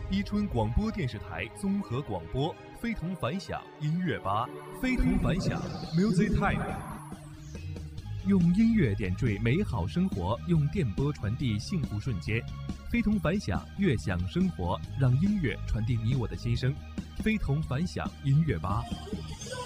伊春广播电视台综合广播，非同凡响音乐吧，非同凡响 Music Time。用音乐点缀美好生活，用电波传递幸福瞬间。非同凡响，悦享生活，让音乐传递你我的心声。非同凡响音乐吧。